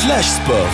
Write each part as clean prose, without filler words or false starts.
فلاش سبور.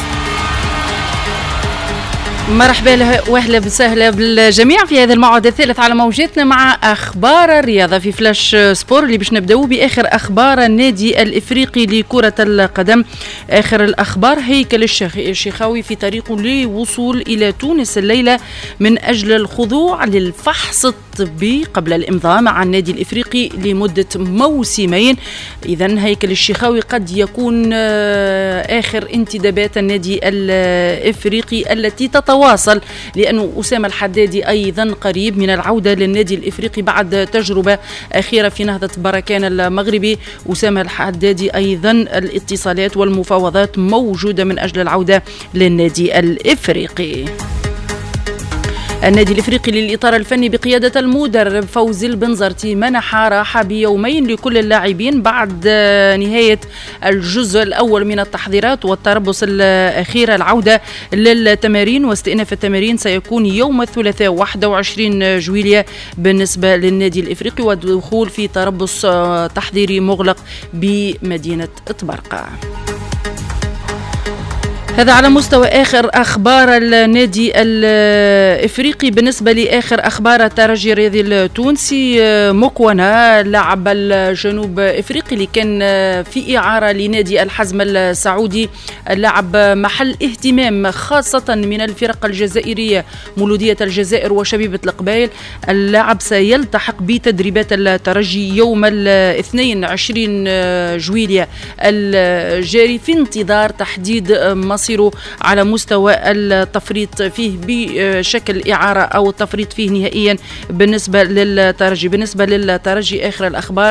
مرحبا واهلا وسهلا بالجميع في هذا الموعد الثالث على موجاتنا مع اخبار الرياضه في فلاش سبور اللي باش نبداو باخر اخبار النادي الافريقي لكره القدم. اخر الاخبار: هيكل الشيخاوي في طريقه للوصول الى تونس الليله من اجل الخضوع للفحص الطبي قبل الامضاء مع النادي الافريقي لمده موسمين. اذا هيكل الشيخاوي قد يكون اخر انتدابات النادي الافريقي التي تتواصل، لأنه أسامة الحدادي أيضا قريب من العودة للنادي الإفريقي بعد تجربة أخيرة في نهضة بركان المغربي. أسامة الحدادي أيضا الاتصالات والمفاوضات موجودة من أجل العودة للنادي الإفريقي. النادي الافريقي للاطار الفني بقياده المدرب فوزي البنزرتي منح راحه بيومين لكل اللاعبين بعد نهايه الجزء الاول من التحضيرات والتربص الاخيره. العوده للتمارين واستئناف التمارين سيكون يوم الثلاثاء 21 جويلية بالنسبه للنادي الافريقي، والدخول في تربص تحضيري مغلق بمدينه طبرقه. هذا على مستوى آخر أخبار النادي الإفريقي. بالنسبة لآخر أخبار الترجي الرياضي التونسي، مكونة لاعب الجنوب إفريقي اللي كان في إعارة لنادي الحزم السعودي، اللاعب محل اهتمام خاصة من الفرق الجزائرية مولودية الجزائر وشبيبة القبائل. اللاعب سيلتحق بتدريبات الترجي يوم الاثنين 20 جويلية الجاري في انتظار تحديد مصيره على مستوى التفريط فيه بشكل إعارة أو التفريط فيه نهائيا بالنسبة للترجي. بالنسبة للترجي آخر الأخبار،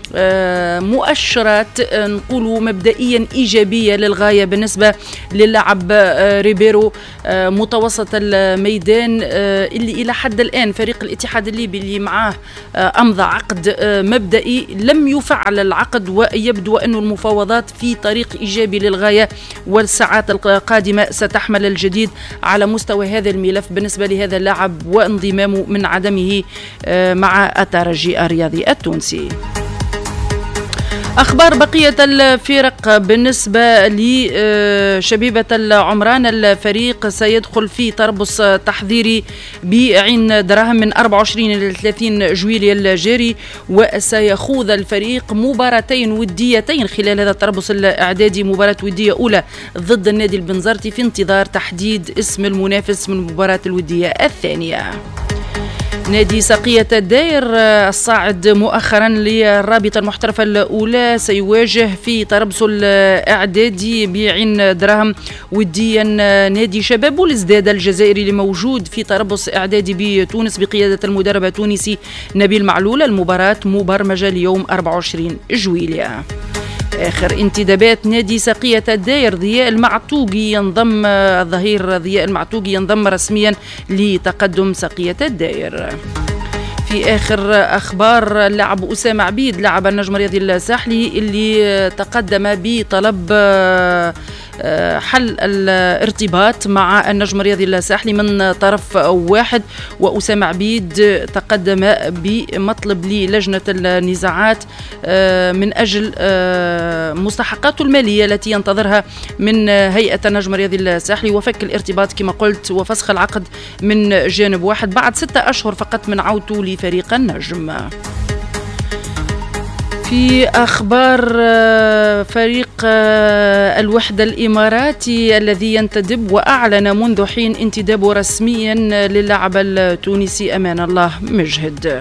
مؤشرات نقولوا مبدئيا إيجابية للغاية بالنسبة للاعب ريبيرو متوسط الميدان، اللي إلى حد الآن فريق الاتحاد الليبي اللي معاه أمضى عقد مبدئي لم يفعل العقد، ويبدو أن المفاوضات في طريق إيجابي للغاية، والساعات القادمة ستحمل الجديد على مستوى هذا الملف بالنسبة لهذا اللاعب وانضمامه من عدمه مع الترجي الرياضي التونسي. أخبار بقية الفرق بالنسبة لشبيبة العمران، الفريق سيدخل في تربص تحضيري بعين دراهم من 24 إلى 30 جويلية الجاري، وسيخوض الفريق مباراتين وديتين خلال هذا التربص الإعدادي. مباراة ودية أولى ضد النادي البنزرتي في انتظار تحديد اسم المنافس من المباراة الودية الثانية. نادي ساقية الداير الصاعد مؤخرا للرابطة المحترفة الأولى سيواجه في تربص الإعدادي بعين دراهم وديا نادي شباب بولزداد الجزائري اللي موجود في تربص إعدادي بتونس بقيادة المدرب التونسي نبيل معلول. المباراة مبرمجة ليوم 24 جويلية. آخر انتدابات نادي ساقية الداير، ضياء المعتوقي ينضم، الظهير ضياء المعتوقي ينضم رسميا لتقدم ساقية الداير. في آخر أخبار، اللاعب أسامة عبيد لاعب النجم الرياضي الساحلي اللي تقدم بطلب حل الارتباط مع النجم الرياضي الساحلي من طرف واحد، وأسامة عبيد تقدم بمطلب للجنة النزاعات من أجل مستحقاته المالية التي ينتظرها من هيئة النجم الرياضي الساحلي، وفك الارتباط كما قلت وفسخ العقد من جانب واحد بعد 6 أشهر فقط من عودته لفريق النجم. في أخبار فريق الوحدة الإماراتي الذي ينتدب وأعلن منذ حين انتدابه رسميا للاعب التونسي أمان الله مجهد.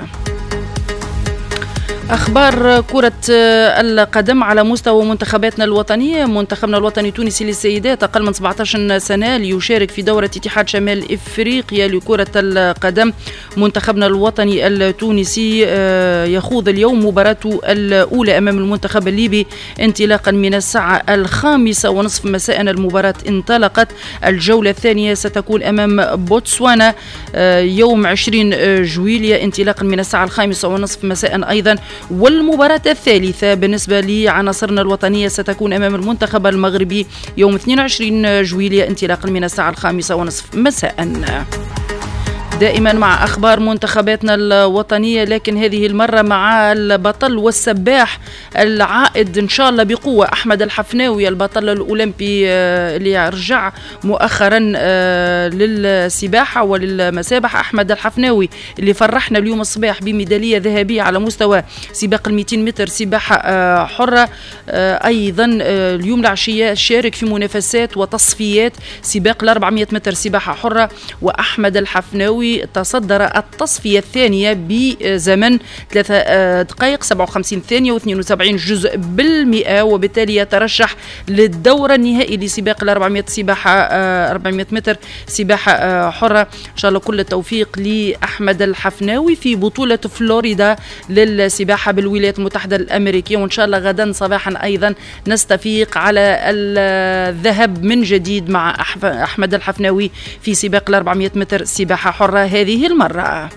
أخبار كرة القدم على مستوى منتخباتنا الوطنية. منتخبنا الوطني التونسي للسيدات أقل من 17 سنة ليشارك في دورة اتحاد شمال إفريقيا لكرة القدم. منتخبنا الوطني التونسي يخوض اليوم مباراته الأولى أمام المنتخب الليبي انطلاقا من الساعة 5:30 مساء. المباراة انطلقت. الجولة الثانية ستكون أمام بوتسوانا يوم 20 جويلية انطلاقا من الساعة 5:30 مساء أيضا. والمباراة الثالثة بالنسبة لعناصرنا الوطنية ستكون أمام المنتخب المغربي يوم 22 جويلية انطلاقا من الساعة 5:30 مساء. دائما مع أخبار منتخباتنا الوطنية، لكن هذه المرة مع البطل والسباح العائد إن شاء الله بقوة أحمد الحفناوي، البطل الأولمبي اللي رجع مؤخرا للسباحة وللمسابح. أحمد الحفناوي اللي فرحنا اليوم الصباح بميدالية ذهبية على مستوى سباق 200 متر سباحة حرة. أيضا اليوم العشية شارك في منافسات وتصفيات سباق 400 متر سباحة حرة، وأحمد الحفناوي تصدر التصفية الثانية بزمن 3 دقائق 57 ثانية و72 جزء بالمئة، وبالتالي يترشح للدور النهائي لسباق 400 متر سباحة حرة. إن شاء الله كل التوفيق لأحمد الحفناوي في بطولة فلوريدا للسباحة بالولايات المتحدة الأمريكية، وإن شاء الله غدا صباحا أيضا نستفيق على الذهب من جديد مع أحمد الحفناوي في سباق 400 متر سباحة حرة هذه المرة.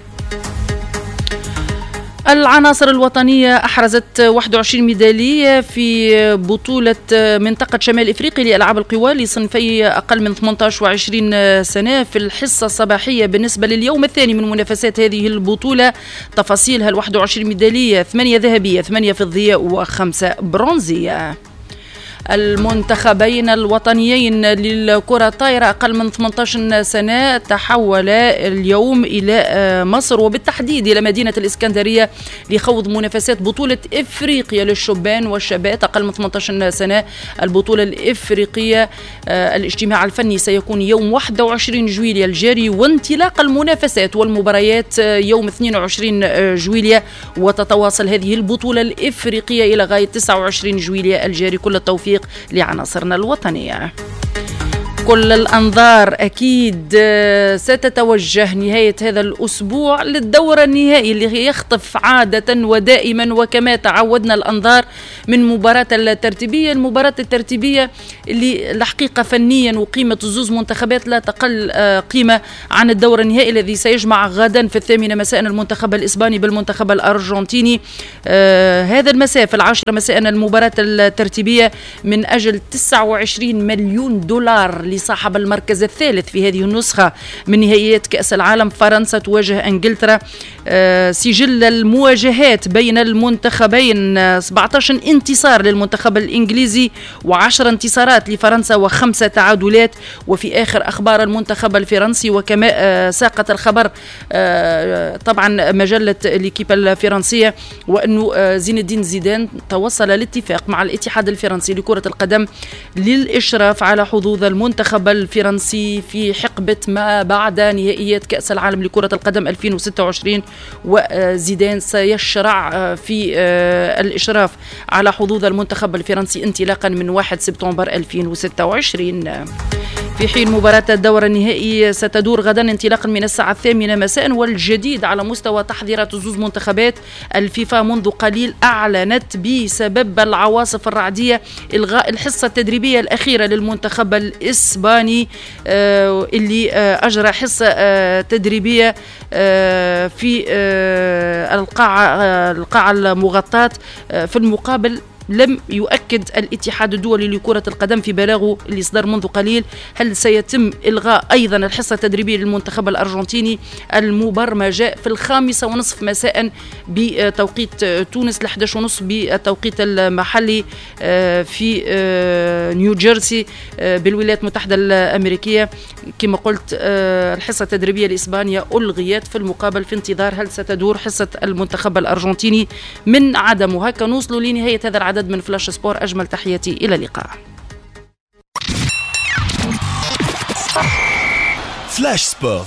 العناصر الوطنية أحرزت 21 ميدالية في بطولة منطقة شمال إفريقيا لألعاب القوى لصنفي أقل من 18 و20 سنة في الحصة الصباحية بالنسبة لليوم الثاني من منافسات هذه البطولة. تفاصيلها 21 ميدالية، 8 ذهبية 8 فضية و5 برونزية. المنتخبين الوطنيين للكرة الطائرة أقل من 18 سنة تحول اليوم إلى مصر وبالتحديد إلى مدينة الإسكندرية لخوض منافسات بطولة إفريقيا للشبان والشابات أقل من 18 سنة. البطولة الإفريقية الاجتماع الفني سيكون يوم 21 جويلية الجاري، وانطلاق المنافسات والمباريات يوم 22 جويلية، وتتواصل هذه البطولة الإفريقية إلى غاية 29 جويلية الجاري. كل التوفيق لعناصرنا الوطنية. كل الأنظار أكيد ستتوجه نهاية هذا الأسبوع للدور النهائي اللي يخطف عادة ودائما وكما تعودنا الأنظار من مباراة الترتيبية. المباراة الترتيبية اللي الحقيقة فنيا وقيمة الزوز منتخبات لا تقل قيمة عن الدور النهائي الذي سيجمع غدا في 8 مساء المنتخب الإسباني بالمنتخب الأرجنتيني. هذا المساء في 10 مساء المباراة الترتيبية من أجل 29 مليون دولار لصاحب المركز الثالث في هذه النسخة من نهائيات كأس العالم. فرنسا تواجه انجلترا. سجل المواجهات بين المنتخبين 17 انتصار للمنتخب الإنجليزي و10 انتصارات لفرنسا و5 تعادلات. وفي آخر أخبار المنتخب الفرنسي وكما ساقت الخبر طبعا مجلة ليكيب الفرنسية، وأنه زين الدين زيدان توصل لاتفاق مع الاتحاد الفرنسي لكرة القدم للإشراف على حظوظ المنتخب الفرنسي في حقبة ما بعد نهائيات كأس العالم لكرة القدم 2026. وزيدان سيشرع في الإشراف على حظوظ المنتخب الفرنسي انطلاقا من 1 سبتمبر 2026. في حين مباراة الدور النهائي ستدور غدا انطلاقا من الساعة 8 مساء. والجديد على مستوى تحضيرات الزوز منتخبات، الفيفا منذ قليل أعلنت بسبب العواصف الرعدية إلغاء الحصة التدريبية الأخيرة للمنتخب الإسباني اللي أجرى حصة تدريبية في القاعة المغطاة. في المقابل لم يؤكد الاتحاد الدولي لكرة القدم في بلاغه اللي صدر منذ قليل هل سيتم إلغاء أيضا الحصة التدريبية للمنتخب الأرجنتيني المبرمجة في 5:30 مساء بتوقيت تونس، 11:30 بالتوقيت المحلي في نيوجيرسي بالولايات المتحدة الأمريكية. كما قلت الحصة التدريبية لإسبانيا ألغيت، في المقابل في انتظار هل ستدور حصة المنتخب الأرجنتيني من عدمه. هكا نوصلوا لنهاية هذا العدد من فلاش سبور. أجمل تحياتي إلى اللقاء. فلاش سبور.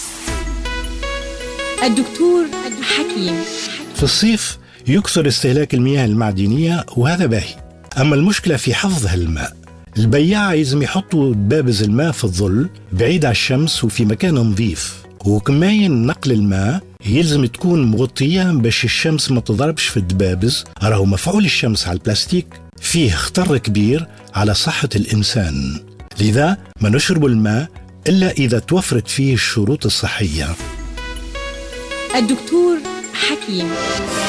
الدكتور حكيم. في الصيف يكثر استهلاك المياه المعدنية وهذا باهي، أما المشكلة في حفظ هالماء. البياع لازم يحطوا دبابز الماء في الظل بعيد عن الشمس وفي مكان نظيف، وكمان نقل الماء يلزم تكون مغطية باش الشمس ما تضربش في الدبابز. راهو مفعول الشمس على البلاستيك فيه خطر كبير على صحة الإنسان، لذا ما نشرب الماء إلا إذا توفرت فيه الشروط الصحية. الدكتور حكيم.